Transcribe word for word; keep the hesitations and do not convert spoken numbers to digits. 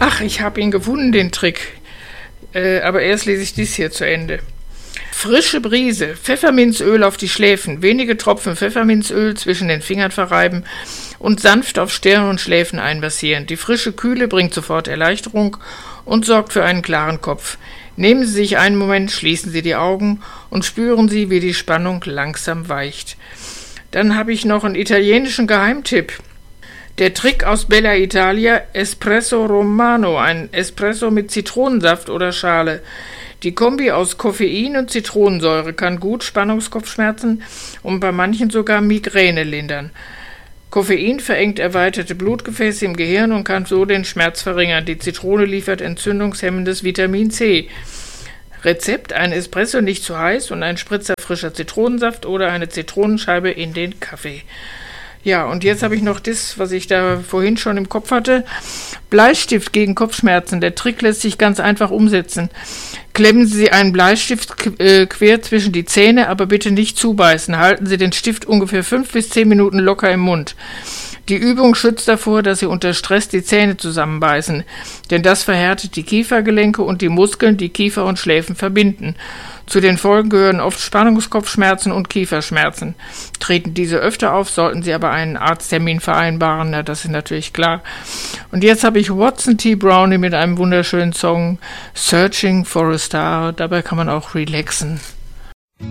Ach, ich habe ihn gefunden, den Trick. Äh, aber erst lese ich dies hier zu Ende. Frische Brise, Pfefferminzöl auf die Schläfen, wenige Tropfen Pfefferminzöl zwischen den Fingern verreiben und sanft auf Stirn und Schläfen einmassieren. Die frische Kühle bringt sofort Erleichterung und sorgt für einen klaren Kopf. Nehmen Sie sich einen Moment, schließen Sie die Augen und spüren Sie, wie die Spannung langsam weicht. Dann habe ich noch einen italienischen Geheimtipp. Der Trick aus Bella Italia, Espresso Romano, ein Espresso mit Zitronensaft oder Schale. Die Kombi aus Koffein und Zitronensäure kann gut Spannungskopfschmerzen und bei manchen sogar Migräne lindern. Koffein verengt erweiterte Blutgefäße im Gehirn und kann so den Schmerz verringern. Die Zitrone liefert entzündungshemmendes Vitamin C. Rezept: ein Espresso nicht zu heiß und ein Spritzer frischer Zitronensaft oder eine Zitronenscheibe in den Kaffee. Ja, und jetzt habe ich noch das, was ich da vorhin schon im Kopf hatte. Bleistift gegen Kopfschmerzen. Der Trick lässt sich ganz einfach umsetzen. Klemmen Sie einen Bleistift quer zwischen die Zähne, aber bitte nicht zubeißen. Halten Sie den Stift ungefähr fünf bis zehn Minuten locker im Mund. Die Übung schützt davor, dass Sie unter Stress die Zähne zusammenbeißen, denn das verhärtet die Kiefergelenke und die Muskeln, die Kiefer und Schläfen verbinden. Zu den Folgen gehören oft Spannungskopfschmerzen und Kieferschmerzen. Treten diese öfter auf, sollten Sie aber einen Arzttermin vereinbaren, na, das ist natürlich klar. Und jetzt habe ich Watson T. Brownie mit einem wunderschönen Song Searching for a Star. Dabei kann man auch relaxen.